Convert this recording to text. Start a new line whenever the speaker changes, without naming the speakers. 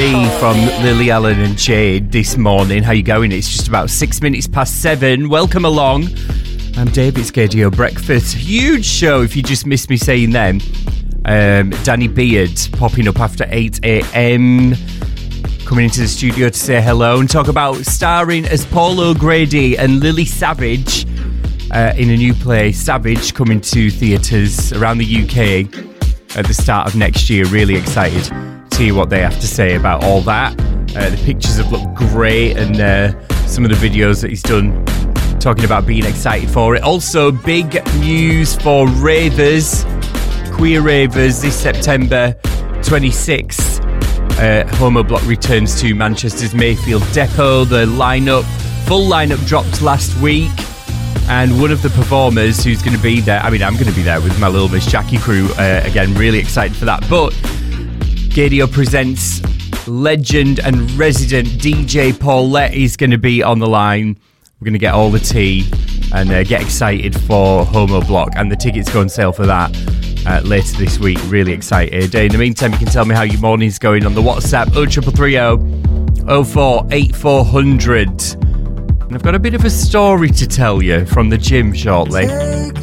Me from Lily Allen and Jade this morning. How you going? It's just about 6 minutes past 7. Welcome along. I'm Dave. It's KDO Breakfast. Huge show if you just missed me saying them. Danny Beard popping up after 8 a.m. Coming into the studio to say hello and talk about starring as Paul O'Grady and Lily Savage in a new play, Savage, coming to theatres around the UK at the start of next year. Really excited to hear what they have to say about all that. The pictures have looked great, and some of the videos that he's done talking about being excited for it. Also, big news for ravers, queer ravers, this September 26th. Homo Block returns to Manchester's Mayfield Depot. The full lineup dropped last week, and one of the performers who's going to be there, I'm going to be there with my Little Miss Jackie crew, again, really excited for that. But Gadio presents legend and resident DJ Paulette is going to be on the line. We're going to get all the tea and get excited for Homo Block, and the tickets go on sale for that later this week. Really excited. In the meantime, you can tell me how your morning's going on the WhatsApp 0330 04 8400. And I've got a bit of a story to tell you from the gym shortly.